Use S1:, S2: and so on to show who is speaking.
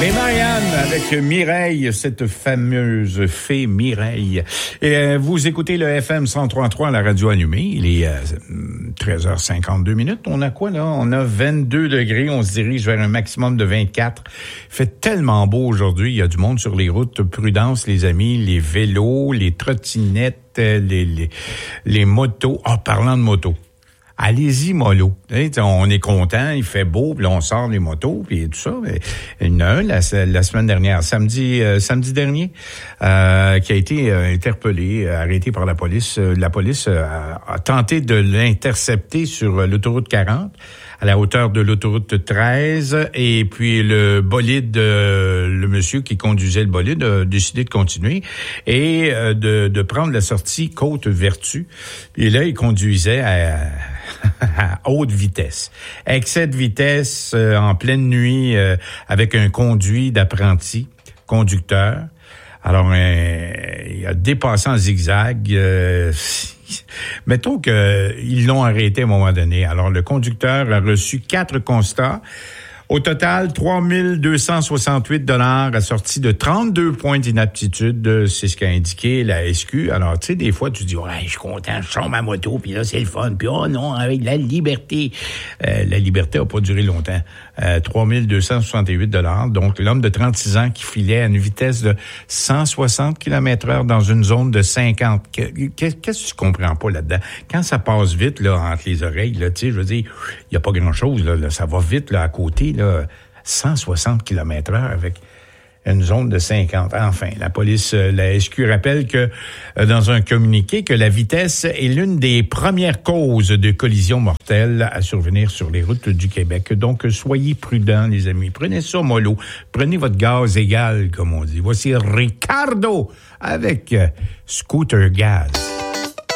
S1: Les Marianne avec Mireille, cette fameuse fée Mireille. Et vous écoutez le FM 103.3 à la radio allumée. Il est 13h52 minutes. On a quoi là? On a 22 degrés. On se dirige vers un maximum de 24. Il fait tellement beau aujourd'hui. Il y a du monde sur les routes. Prudence, les amis. Les vélos, les trottinettes, les motos. Ah, parlant de motos. Allez-y, mollo. On est content, il fait beau, puis là, on sort les motos, puis tout ça. La semaine dernière, samedi dernier, qui a été interpellé, arrêté par la police. La police a tenté de l'intercepter sur l'autoroute 40, à la hauteur de l'autoroute 13, et puis le bolide, le monsieur qui conduisait le bolide a décidé de continuer et de prendre la sortie Côte-Vertu. Et là, il conduisait à haute vitesse. Excès de vitesse en pleine nuit avec un conduit d'apprenti conducteur. Alors, il a dépassé en zigzag. Mettons qu'ils l'ont arrêté à un moment donné. Alors, le conducteur a reçu 4 constats. Au total, 3 268 $ assortis de 32 points d'inaptitude. C'est ce qu'a indiqué la SQ. Alors, tu sais, des fois, tu dis, ouais, je suis content, je sors ma moto, puis là, c'est le fun. Puis, oh non, avec la liberté. La liberté a pas duré longtemps. 3 268 $. Donc, l'homme de 36 ans qui filait à une vitesse de 160 km/h dans une zone de 50. Qu'est-ce que tu comprends pas là-dedans? Quand ça passe vite, là, entre les oreilles, là, tu sais, je veux dire, il y a pas grand-chose, là, ça va vite, là, à côté, là, 160 km/h avec une zone de 50. Enfin, la police, la SQ rappelle que, dans un communiqué, que la vitesse est l'une des premières causes de collisions mortelles à survenir sur les routes du Québec. Donc, soyez prudents, les amis. Prenez ça mollo. Prenez votre gaz égal, comme on dit. Voici Ricardo avec Scooter Gaz.